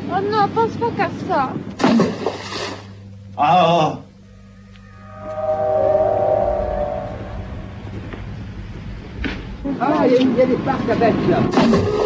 Oh non, pense pas qu'à ça. Ah! Ah, il y a des parcs à bêtes là.